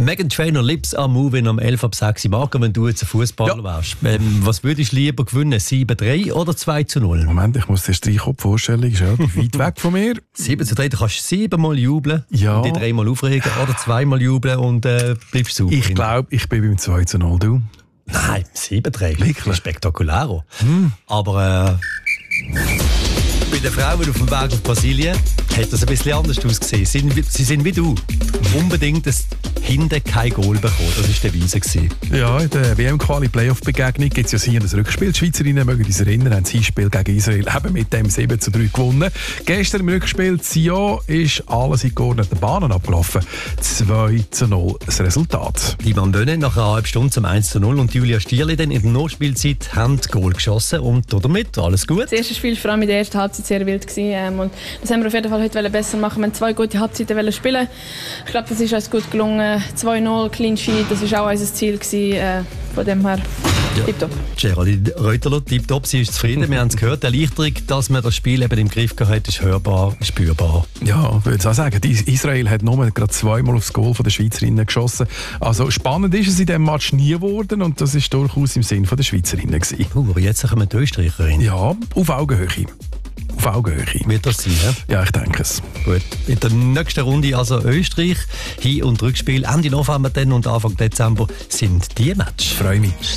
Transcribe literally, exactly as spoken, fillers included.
Meghan Trainor, Lips are Moving am elf ab sechs. Marco, wenn du jetzt ein Fußballer ja. wärst, ähm, was würdest du lieber gewinnen? sieben drei oder zwei zu null? Moment, ich muss erst reinkommen. Die Vorstellung ist relativ weit weg von mir. sieben zu drei, du kannst siebenmal jubeln ja. und dich dreimal aufregen oder zweimal jubeln und äh, bleibst super. Ich glaube, ich bin beim zwei zu null, du. Nein, sieben drei. Wirklich? Spektakulär. Hm. Aber äh, bei den Frauen auf dem Weg auf Brasilien hat das ein bisschen anders ausgesehen. Sie sind, sie sind wie du. Unbedingt das hinten kein Goal bekommen. Das war der Weise. Ja, in der W M-Quali-Playoff-Begegnung gibt es ja hier ein Rückspiel. Die Schweizerinnen, mögen uns erinnern, haben das Hinspiel gegen Israel eben mit dem sieben zu drei gewonnen. Gestern im Rückspiel Sion ist alles in geordneten Bahnen abgelaufen. zwei zu null das Resultat. Die Bandöne nach einer halben Stunde zum eins zu null und Julia Stierli dann in der Notspielzeit haben Goal geschossen und damit alles gut. Das erste Spiel, vor allem in der ersten Halbzeit, sehr wild gewesen, ähm, und das haben wir auf jeden Fall heute besser machen. Wir haben zwei gute Halbzeiten spielen. Ich glaube, das ist uns gut gelungen. zwei null, Clean Sheet, das war auch unser Ziel gewesen. Äh, von dem her, ja. Tipptopp. Geraldine Reuterler, tipptopp, sie ist zufrieden. Wir haben es gehört, die Erleichterung, dass man das Spiel eben im Griff gehabt hat, ist hörbar, spürbar. Ja, ich würde auch sagen, Israel hat nur gerade zweimal aufs Goal von der Schweizerinnen geschossen. Also spannend ist es in diesem Match nie geworden und das ist durchaus im Sinn der Schweizerinnen gewesen. Uh, aber jetzt kommen die Österreicherinnen. Ja, auf Augenhöhe. Auf Augenhöhe. Wird das sein, ja? Ja, ich denke es. Gut. In der nächsten Runde, also Österreich, Hin- und Rückspiel Ende November dann und Anfang Dezember, sind die Matches. Freue mich.